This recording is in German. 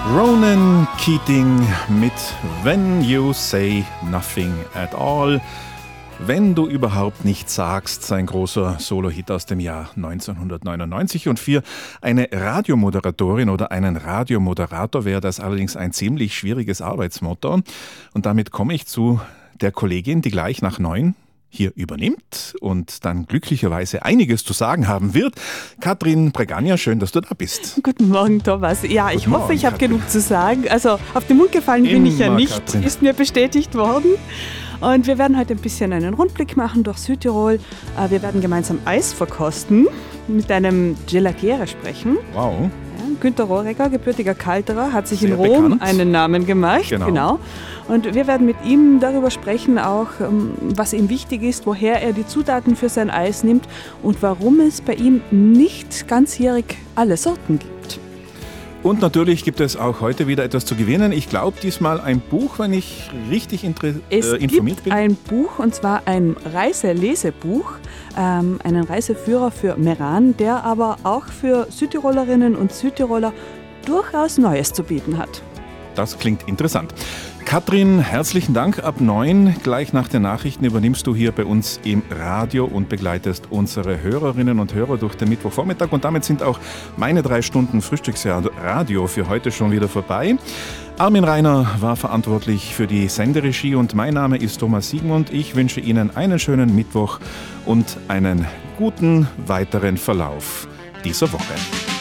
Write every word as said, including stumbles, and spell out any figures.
Ronan Keating mit When You Say Nothing at All. Wenn du überhaupt nichts sagst, sein großer Solo-Hit aus dem Jahr neunzehnhundertneunundneunzig. Und für eine Radiomoderatorin oder einen Radiomoderator wäre das allerdings ein ziemlich schwieriges Arbeitsmotto. Und damit komme ich zu der Kollegin, die gleich nach neun hier übernimmt und dann glücklicherweise einiges zu sagen haben wird. Katrin Bregagna, schön, dass du da bist. Guten Morgen, Thomas. Ja, Guten ich hoffe, Morgen, ich habe Katrin. genug zu sagen. Also auf den Mund gefallen bin Immer, ich ja nicht, Katrin. ist mir bestätigt worden. Und wir werden heute ein bisschen einen Rundblick machen durch Südtirol. Äh, Wir werden gemeinsam Eis verkosten, mit einem Gelatiere sprechen. Wow. Ja, Günter Rohregger, gebürtiger Kalterer, hat sich Sehr in Rom bekannt. einen Namen gemacht. Genau. Und wir werden mit ihm darüber sprechen, auch ähm, was ihm wichtig ist, woher er die Zutaten für sein Eis nimmt und warum es bei ihm nicht ganzjährig alle Sorten gibt. Und natürlich gibt es auch heute wieder etwas zu gewinnen. Ich glaube, diesmal ein Buch, wenn ich richtig inter- Es äh, informiert gibt bin. ein Buch, und zwar ein Reiselesebuch, ähm, einen Reiseführer für Meran, der aber auch für Südtirolerinnen und Südtiroler durchaus Neues zu bieten hat. Das klingt interessant. Katrin, herzlichen Dank. Ab neun, gleich nach den Nachrichten, übernimmst du hier bei uns im Radio und begleitest unsere Hörerinnen und Hörer durch den Mittwochvormittag. Und damit sind auch meine drei Stunden Frühstücksradio für heute schon wieder vorbei. Armin Rainer war verantwortlich für die Senderegie und mein Name ist Thomas Siegmund. Ich wünsche Ihnen einen schönen Mittwoch und einen guten weiteren Verlauf dieser Woche.